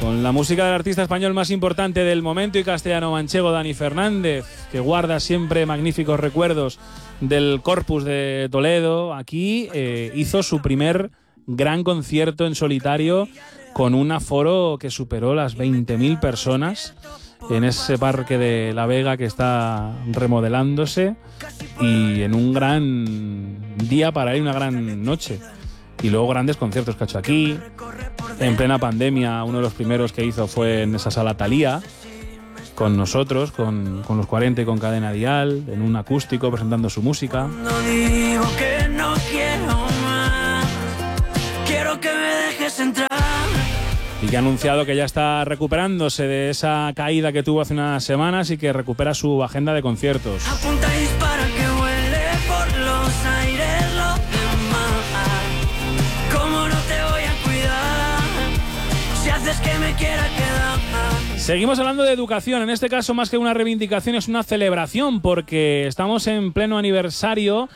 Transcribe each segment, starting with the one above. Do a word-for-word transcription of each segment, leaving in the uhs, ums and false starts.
con la música del artista español más importante del momento y castellano-manchego, Dani Fernández, que guarda siempre magníficos recuerdos del Corpus de Toledo. Aquí eh, hizo su primer gran concierto en solitario con un aforo que superó las veinte mil personas en ese parque de La Vega que está remodelándose, y en un gran día para él, una gran noche. Y luego grandes conciertos que ha hecho aquí. En plena pandemia, uno de los primeros que hizo fue en esa sala Thalía, con nosotros, con, con los cuarenta y con Cadena Dial, en un acústico presentando su música. No digo que no quiero más, quiero que me dejes entrar. Y que ha anunciado que ya está recuperándose de esa caída que tuvo hace unas semanas y que recupera su agenda de conciertos. Apunta y dispara que huele por los aires lo demás. ¿Cómo no te voy a cuidar si haces que me quiera quedar? Seguimos hablando de educación, en este caso más que una reivindicación es una celebración, porque estamos en pleno aniversario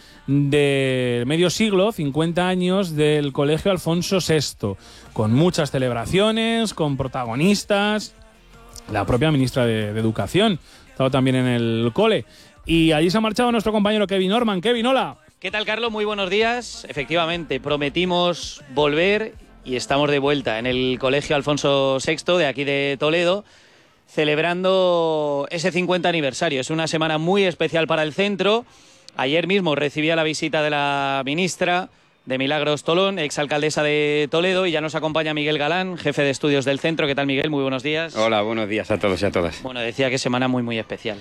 de medio siglo, cincuenta años del Colegio Alfonso sexto, con muchas celebraciones, con protagonistas, la propia ministra de, de Educación, ha estado también en el cole, y allí se ha marchado nuestro compañero Kevin Norman. Kevin, hola. ¿Qué tal, Carlos? Muy buenos días. Efectivamente, prometimos volver y estamos de vuelta en el Colegio Alfonso sexto de aquí de Toledo, celebrando ese cincuenta aniversario. Es una semana muy especial para el centro. Ayer mismo recibía la visita de la ministra de Milagros Tolón, exalcaldesa de Toledo, y ya nos acompaña Miguel Galán, jefe de estudios del centro. ¿Qué tal, Miguel? Muy buenos días. Hola, buenos días a todos y a todas. Bueno, decía que semana muy, muy especial.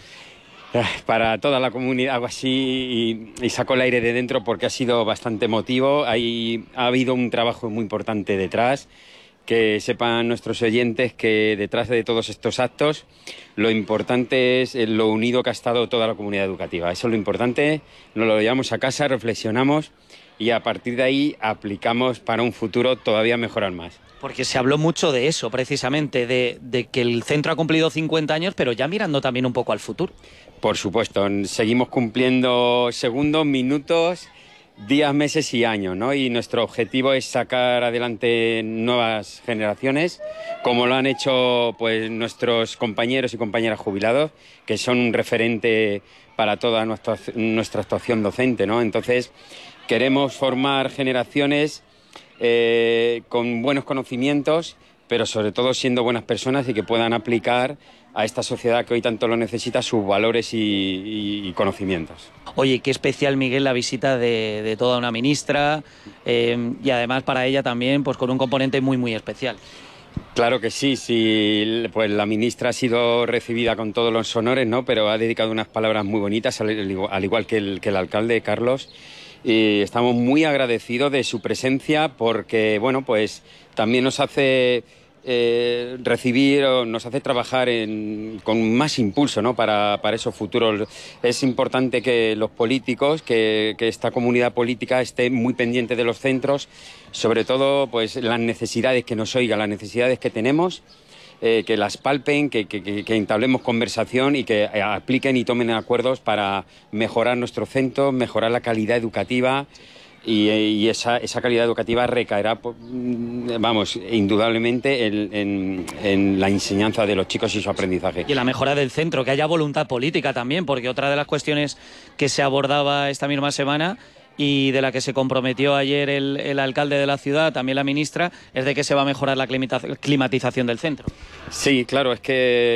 Para toda la comunidad, algo así, y, y sacó el aire de dentro porque ha sido bastante emotivo. Hay, ha habido un trabajo muy importante detrás. Que sepan nuestros oyentes que detrás de todos estos actos lo importante es lo unido que ha estado toda la comunidad educativa. Eso es lo importante, nos lo llevamos a casa, reflexionamos y a partir de ahí aplicamos para un futuro todavía mejorar más. Porque se habló mucho de eso, precisamente, de, de que el centro ha cumplido cincuenta años, pero ya mirando también un poco al futuro. Por supuesto, seguimos cumpliendo segundos, minutos, días, meses y años, ¿no? Y nuestro objetivo es sacar adelante nuevas generaciones, como lo han hecho pues nuestros compañeros y compañeras jubilados, que son un referente para toda nuestra, nuestra actuación docente, ¿no? Entonces, queremos formar generaciones eh, con buenos conocimientos, pero sobre todo siendo buenas personas y que puedan aplicar a esta sociedad que hoy tanto lo necesita sus valores y, y, y conocimientos. Oye, qué especial, Miguel, la visita de, de toda una ministra eh, y además para ella también pues con un componente muy, muy especial. Claro que sí, sí, pues la ministra ha sido recibida con todos los honores, ¿no? Pero ha dedicado unas palabras muy bonitas, al, al igual que el, que el alcalde Carlos. Y estamos muy agradecidos de su presencia porque, bueno, pues también nos hace eh, recibir o nos hace trabajar en, con más impulso, ¿no? para, para esos futuros. Es importante que los políticos, que, que esta comunidad política esté muy pendiente de los centros, sobre todo pues las necesidades, que nos oigan, las necesidades que tenemos, eh, que las palpen, que, que, que entablemos conversación y que apliquen y tomen acuerdos para mejorar nuestro centro, mejorar la calidad educativa. Y, y esa, esa calidad educativa recaerá, vamos, indudablemente en, en, en la enseñanza de los chicos y su aprendizaje. Y en la mejora del centro, que haya voluntad política también, porque otra de las cuestiones que se abordaba esta misma semana y de la que se comprometió ayer el, el alcalde de la ciudad, también la ministra, es de que se va a mejorar la climatización del centro. Sí, claro, es que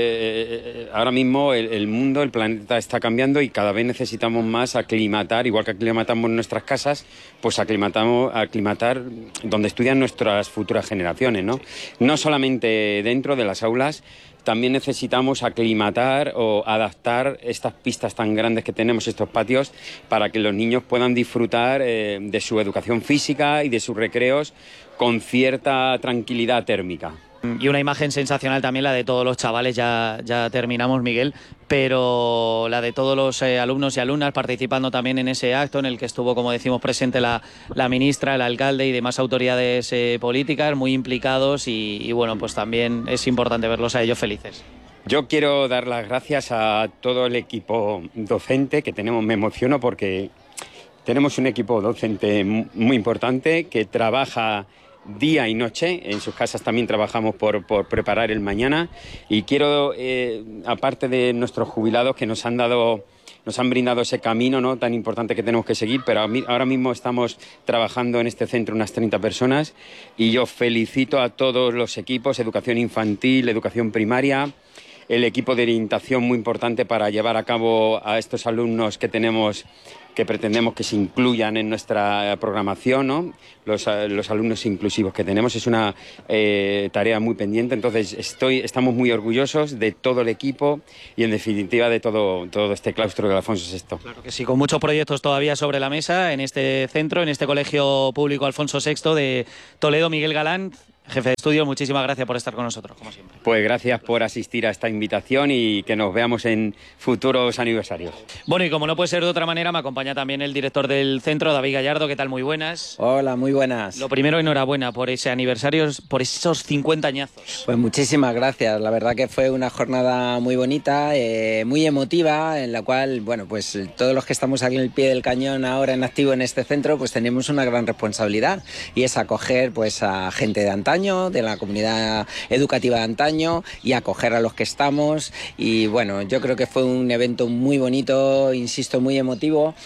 eh, ahora mismo el, el mundo, el planeta está cambiando y cada vez necesitamos más aclimatar, igual que aclimatamos nuestras casas, pues aclimatamos, aclimatar donde estudian nuestras futuras generaciones, ¿no? No solamente dentro de las aulas, también necesitamos aclimatar o adaptar estas pistas tan grandes que tenemos, estos patios, para que los niños puedan disfrutar eh, de su educación física y de sus recreos con cierta tranquilidad térmica. Y una imagen sensacional también la de todos los chavales, ya, ya terminamos, Miguel, pero la de todos los eh, alumnos y alumnas participando también en ese acto en el que estuvo, como decimos, presente la, la ministra, el alcalde y demás autoridades eh, políticas muy implicados y, y bueno, pues también es importante verlos a ellos felices. Yo quiero dar las gracias a todo el equipo docente que tenemos, me emociono porque tenemos un equipo docente muy importante que trabaja día y noche. En sus casas también trabajamos por, por preparar el mañana. Y quiero, eh, aparte de nuestros jubilados que nos han dado... nos han brindado ese camino, ¿no?, tan importante que tenemos que seguir, pero ahora mismo estamos trabajando en este centro unas treinta personas y yo felicito a todos los equipos, educación infantil, educación primaria, el equipo de orientación muy importante para llevar a cabo a estos alumnos que tenemos, que pretendemos que se incluyan en nuestra programación, ¿no? Los, los alumnos inclusivos que tenemos. Es una eh, tarea muy pendiente, entonces estoy, estamos muy orgullosos de todo el equipo y en definitiva de todo, todo este claustro del Alfonso sexto. Claro que sí, con muchos proyectos todavía sobre la mesa en este centro, en este colegio público Alfonso sexto de Toledo. Miguel Galán, jefe de estudio, muchísimas gracias por estar con nosotros, como siempre. Pues gracias por asistir a esta invitación y que nos veamos en futuros aniversarios. Bueno, y como no puede ser de otra manera, me acompaña también el director del centro, David Gallardo. ¿Qué tal? Muy buenas. Hola, muy buenas. Lo primero, enhorabuena por ese aniversario, por esos cincuenta añazos. Pues muchísimas gracias. La verdad que fue una jornada muy bonita, eh, muy emotiva, en la cual, bueno, pues todos los que estamos aquí en el pie del cañón ahora en activo en este centro, pues tenemos una gran responsabilidad y es acoger pues a gente de antaño, de la comunidad educativa de antaño y acoger a los que estamos. Y bueno, yo creo que fue un evento muy bonito, insisto, muy emotivo.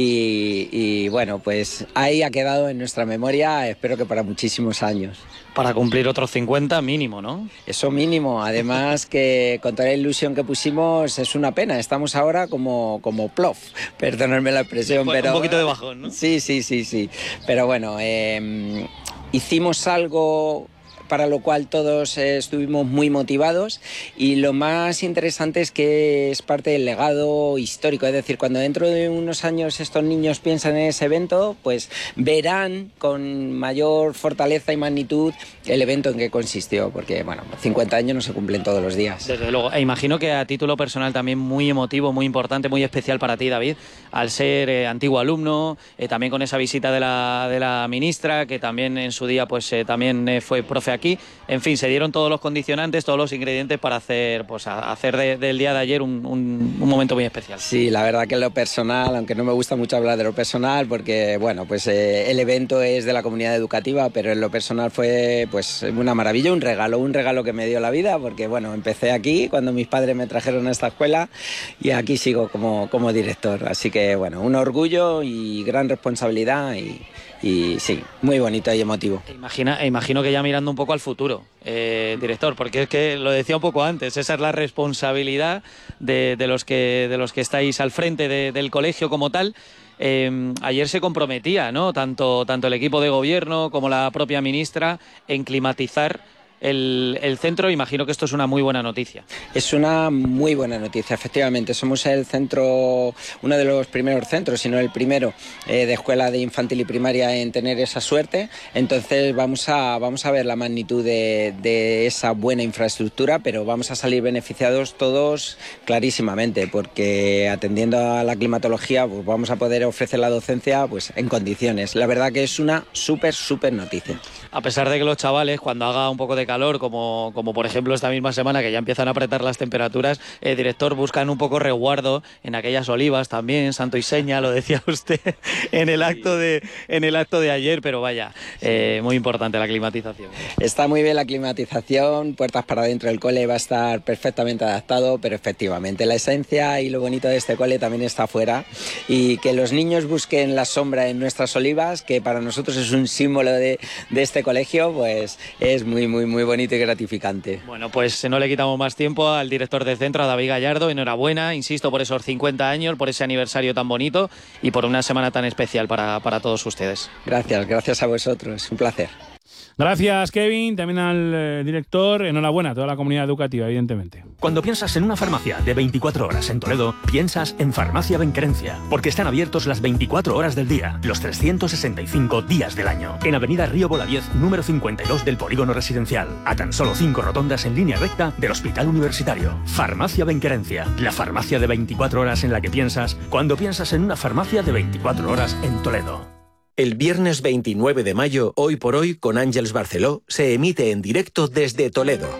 Y, y bueno, pues ahí ha quedado en nuestra memoria, espero que para muchísimos años. Para cumplir otros cincuenta mínimo, ¿no? Eso mínimo, además que con toda la ilusión que pusimos es una pena, estamos ahora como, como plof, perdonadme la expresión, pues pero... Un poquito de bajón, ¿no? Sí, sí, sí, sí, pero bueno, eh, hicimos algo para lo cual todos eh, estuvimos muy motivados y lo más interesante es que es parte del legado histórico, es decir, cuando dentro de unos años estos niños piensan en ese evento, pues verán con mayor fortaleza y magnitud el evento en que consistió, porque bueno, cincuenta años no se cumplen todos los días. Desde luego, e imagino que a título personal también muy emotivo, muy importante, muy especial para ti, David, al ser eh, antiguo alumno, eh, también con esa visita de la, de la ministra, que también en su día pues eh, también eh, fue profe aquí. En fin, se dieron todos los condicionantes, todos los ingredientes para hacer, pues, a, hacer de, del día de ayer un, un, un momento muy especial. Sí, la verdad que en lo personal, aunque no me gusta mucho hablar de lo personal, porque bueno, pues eh, el evento es de la comunidad educativa, pero en lo personal fue pues una maravilla, un regalo, un regalo que me dio la vida, porque bueno, empecé aquí cuando mis padres me trajeron a esta escuela y aquí sigo como, como director. Así que bueno, un orgullo y gran responsabilidad y... Y sí, muy bonito y emotivo. Imagina, imagino que ya mirando un poco al futuro, eh, director, porque es que lo decía un poco antes, esa es la responsabilidad de, de, los, que, de los que estáis al frente de, del colegio como tal. Eh, ayer se comprometía, ¿no?, tanto, tanto el equipo de gobierno como la propia ministra en climatizar El, el centro. Imagino que esto es una muy buena noticia. Es una muy buena noticia, efectivamente. Somos el centro, uno de los primeros centros, si no el primero, eh, de escuela de infantil y primaria en tener esa suerte. Entonces vamos a, vamos a ver la magnitud de, de esa buena infraestructura, pero vamos a salir beneficiados todos clarísimamente, porque atendiendo a la climatología, pues vamos a poder ofrecer la docencia pues en condiciones. La verdad que es una súper, súper noticia. A pesar de que los chavales, cuando haga un poco de calor, como, como por ejemplo esta misma semana que ya empiezan a apretar las temperaturas, eh, director, buscan un poco resguardo en aquellas olivas también, santo y seña, lo decía usted en el acto de, en el acto de ayer, pero vaya, eh, muy importante la climatización. Está muy bien la climatización, puertas para dentro del cole va a estar perfectamente adaptado, pero efectivamente la esencia y lo bonito de este cole también está afuera, y que los niños busquen la sombra en nuestras olivas, que para nosotros es un símbolo de, de este colegio, pues es muy, muy, muy bonito y gratificante. Bueno, pues no le quitamos más tiempo al director del centro, a David Gallardo. Enhorabuena, insisto, por esos cincuenta años, por ese aniversario tan bonito y por una semana tan especial para, para todos ustedes. Gracias, gracias a vosotros, un placer. Gracias, Kevin, también al eh, director. Enhorabuena a toda la comunidad educativa, evidentemente. Cuando piensas en una farmacia de veinticuatro horas en Toledo, piensas en Farmacia Benquerencia, porque están abiertos las veinticuatro horas del día, los trescientos sesenta y cinco días del año. En Avenida Río Boladiez, número cincuenta y dos del Polígono Residencial, a tan solo cinco rotondas en línea recta del Hospital Universitario. Farmacia Benquerencia, la farmacia de veinticuatro horas en la que piensas cuando piensas en una farmacia de veinticuatro horas en Toledo. El viernes veintinueve de mayo, Hoy por Hoy, con Àngels Barceló, se emite en directo desde Toledo.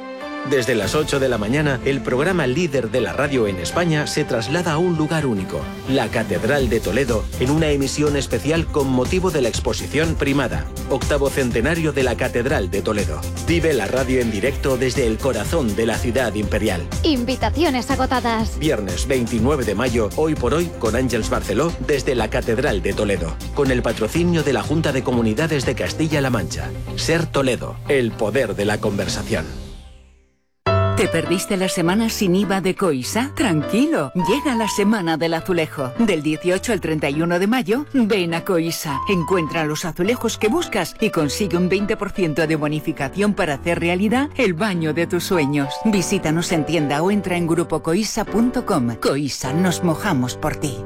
Desde las ocho de la mañana, el programa líder de la radio en España se traslada a un lugar único, la Catedral de Toledo, en una emisión especial con motivo de la exposición Primada, octavo centenario de la Catedral de Toledo. Vive la radio en directo desde el corazón de la ciudad imperial. Invitaciones agotadas. Viernes veintinueve de mayo, hoy por hoy, con Ángels Barceló, desde la Catedral de Toledo, con el patrocinio de la Junta de Comunidades de Castilla-La Mancha. Ser Toledo, el poder de la conversación. ¿Te perdiste la semana sin I V A de Coisa? Tranquilo, llega la Semana del Azulejo. Del dieciocho al treinta y uno de mayo, ven a Coisa. Encuentra los azulejos que buscas y consigue un veinte por ciento de bonificación para hacer realidad el baño de tus sueños. Visítanos en tienda o entra en grupo coisa punto com. Coisa, nos mojamos por ti.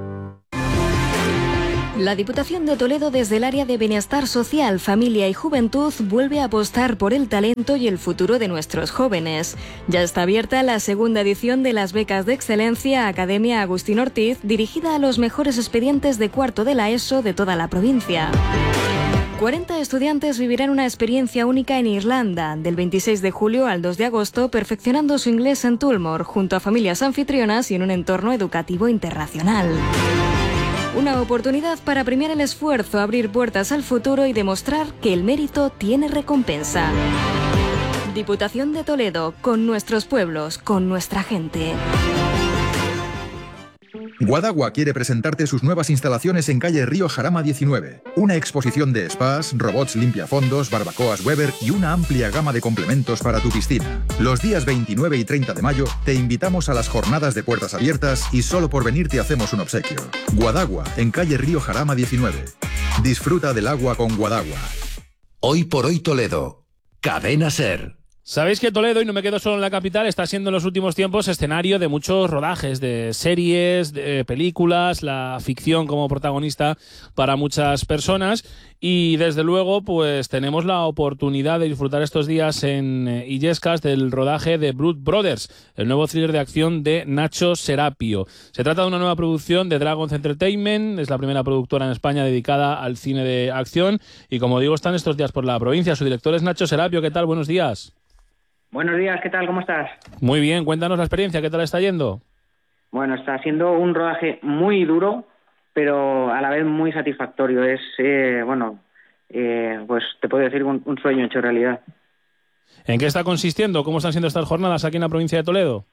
La Diputación de Toledo, desde el área de Bienestar Social, Familia y Juventud, vuelve a apostar por el talento y el futuro de nuestros jóvenes. Ya está abierta la segunda edición de las becas de excelencia Academia Agustín Ortiz, dirigida a los mejores expedientes de cuarto de la ESO de toda la provincia. cuarenta estudiantes vivirán una experiencia única en Irlanda, del veintiséis de julio al dos de agosto, perfeccionando su inglés en Tullamore, junto a familias anfitrionas y en un entorno educativo internacional. Una oportunidad para premiar el esfuerzo, abrir puertas al futuro y demostrar que el mérito tiene recompensa. Diputación de Toledo, con nuestros pueblos, con nuestra gente. Guadagua quiere presentarte sus nuevas instalaciones en calle Río Jarama diecinueve. Una exposición de spas, robots limpiafondos, barbacoas Weber y una amplia gama de complementos para tu piscina. Los días veintinueve y treinta de mayo te invitamos a las jornadas de puertas abiertas y solo por venir te hacemos un obsequio. Guadagua, en calle Río Jarama diecinueve. Disfruta del agua con Guadagua. Hoy por hoy Toledo. Cadena SER. Sabéis que Toledo, y no me quedo solo en la capital, está siendo en los últimos tiempos escenario de muchos rodajes, de series, de películas, la ficción como protagonista para muchas personas, y desde luego pues tenemos la oportunidad de disfrutar estos días en eh, Illescas del rodaje de Blood Brothers, el nuevo thriller de acción de Nacho Serapio. Se trata de una nueva producción de Dragons Entertainment, es la primera productora en España dedicada al cine de acción, y como digo, están estos días por la provincia. Su director es Nacho Serapio. ¿Qué tal? Buenos días. Buenos días, ¿qué tal? ¿Cómo estás? Muy bien, cuéntanos la experiencia, ¿qué tal está yendo? Bueno, está siendo un rodaje muy duro, pero a la vez muy satisfactorio. Es, eh, bueno, eh, pues te puedo decir un, un sueño hecho realidad. ¿En qué está consistiendo? ¿Cómo están siendo estas jornadas aquí en la provincia de Toledo?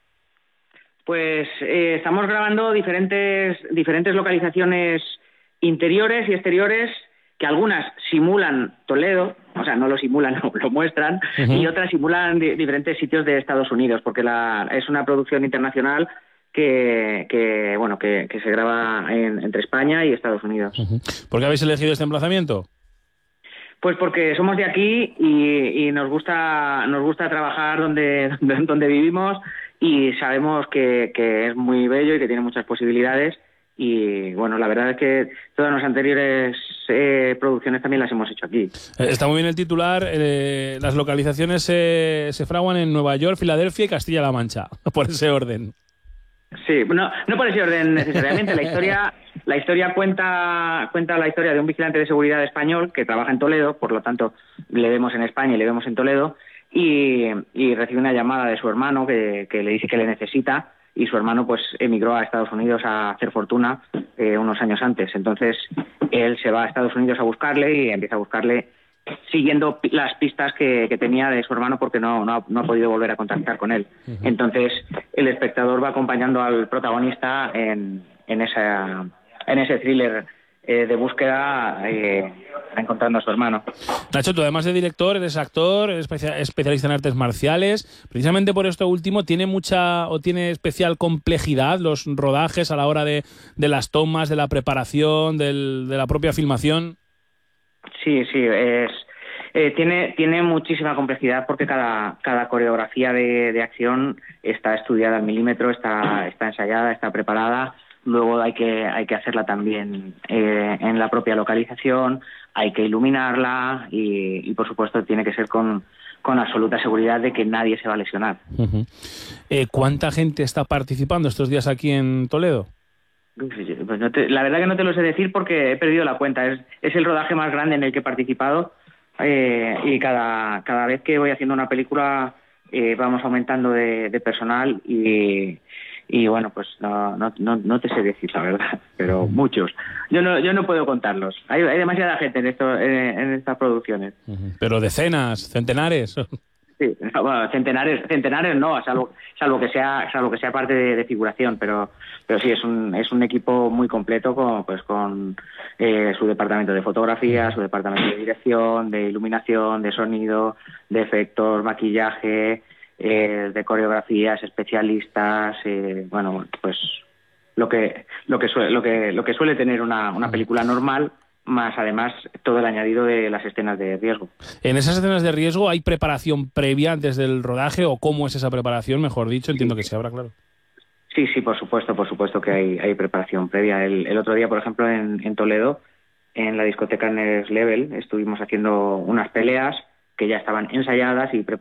Pues eh, estamos grabando diferentes, diferentes localizaciones interiores y exteriores, que algunas simulan Toledo, o sea, no lo simulan, no, lo muestran, uh-huh. y otras simulan di- diferentes sitios de Estados Unidos, porque la, es una producción internacional que, que bueno, que, que se graba en, entre España y Estados Unidos. Uh-huh. ¿Por qué habéis elegido este emplazamiento? Pues porque somos de aquí y, y nos gusta nos gusta trabajar donde, donde, donde vivimos, y sabemos que, que es muy bello y que tiene muchas posibilidades. Y bueno, la verdad es que todas las anteriores eh, producciones también las hemos hecho aquí. Eh, está muy bien el titular. Eh, las localizaciones eh, se fraguan en Nueva York, Filadelfia y Castilla-La Mancha, por ese orden. Sí, no, no por ese orden necesariamente. La historia, la historia cuenta, cuenta la historia de un vigilante de seguridad español que trabaja en Toledo, por lo tanto le vemos en España y le vemos en Toledo, y, y recibe una llamada de su hermano que, que le dice que le necesita. Y su hermano pues emigró a Estados Unidos a hacer fortuna eh, unos años antes. Entonces él se va a Estados Unidos a buscarle y empieza a buscarle siguiendo pi- las pistas que, que tenía de su hermano, porque no, no, ha, no ha podido volver a contactar con él. Uh-huh. Entonces el espectador va acompañando al protagonista en, en, esa, en ese thriller eh, de búsqueda, eh, encontrando a su hermano. Nacho, tú además de director, eres actor, eres especia- especialista en artes marciales. Precisamente por esto último, ¿tiene mucha o tiene especial complejidad los rodajes a la hora de, de las tomas, de la preparación, del, de la propia filmación? Sí, sí, es... Eh, tiene tiene muchísima complejidad, porque cada cada coreografía de, de acción está estudiada al milímetro, está está ensayada, está preparada. Luego hay que hay que hacerla también eh, en la propia localización, hay que iluminarla y, y por supuesto tiene que ser con, con absoluta seguridad de que nadie se va a lesionar. Uh-huh. Eh, ¿Cuánta gente está participando estos días aquí en Toledo? Pues no te, la verdad que no te lo sé decir porque he perdido la cuenta. Es, es el rodaje más grande en el que he participado, eh, y cada, cada vez que voy haciendo una película eh, vamos aumentando de, de personal y, y bueno, pues no, no, no, no te sé decir la verdad, pero muchos. Yo no, yo no puedo contarlos. Hay, hay demasiada gente en, esto, en, en estas producciones. Pero decenas, centenares. Sí, bueno, centenares, centenares no, salvo, salvo que sea, salvo que sea parte de, de figuración, pero, pero sí es un, es un equipo muy completo con, pues con eh, su departamento de fotografía, su departamento de dirección, de iluminación, de sonido, de efectos, maquillaje, eh, de coreografías, especialistas, eh, bueno, pues lo que, lo que suele, lo que, lo que suele tener una, una película normal. Más además todo el añadido de las escenas de riesgo. ¿En esas escenas de riesgo hay preparación previa antes del rodaje o cómo es esa preparación, mejor dicho? Entiendo que se habrá, claro. Sí, sí, por supuesto, por supuesto que hay, hay preparación previa. El, el otro día, por ejemplo, en, en Toledo, en la discoteca Next Level, estuvimos haciendo unas peleas que ya estaban ensayadas y preparadas